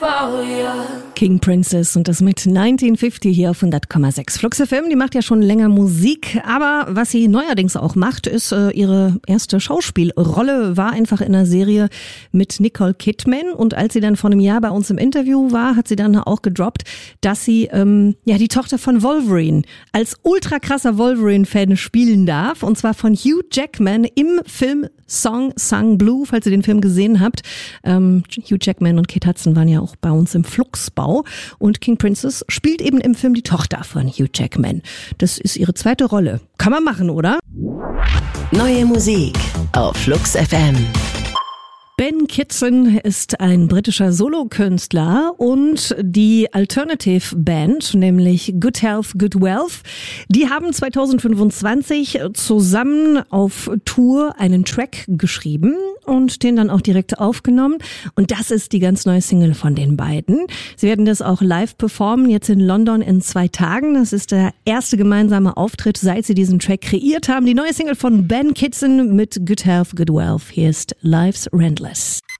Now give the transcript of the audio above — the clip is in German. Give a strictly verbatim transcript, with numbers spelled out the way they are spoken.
King Princess und das mit neunzehnhundertfünfzig hier auf hundert Komma sechs. Flux F M, die macht ja schon länger Musik, aber was sie neuerdings auch macht, ist äh, ihre erste Schauspielrolle, war einfach in einer Serie mit Nicole Kidman, und als sie dann vor einem Jahr bei uns im Interview war, hat sie dann auch gedroppt, dass sie ähm, ja die Tochter von Wolverine als ultra krasser Wolverine-Fan spielen darf, und zwar von Hugh Jackman im Film Song Sung Blue, falls ihr den Film gesehen habt. Ähm, Hugh Jackman und Kate Hudson waren ja auch bei uns im Fluxbau, und King Princess spielt eben im Film die Tochter von Hugh Jackman. Das ist ihre zweite Rolle. Kann man machen, oder? Neue Musik auf Flux F M. Ben Kitson ist ein britischer Solokünstler, und die Alternative Band, nämlich Good Health, Good Wealth, die haben zwanzig fünfundzwanzig zusammen auf Tour einen Track geschrieben und den dann auch direkt aufgenommen. Und das ist die ganz neue Single von den beiden. Sie werden das auch live performen, jetzt in London in zwei Tagen. Das ist der erste gemeinsame Auftritt, seit sie diesen Track kreiert haben. Die neue Single von Ben Kitson mit Good Health, Good Wealth. Hier ist Life's Rentless.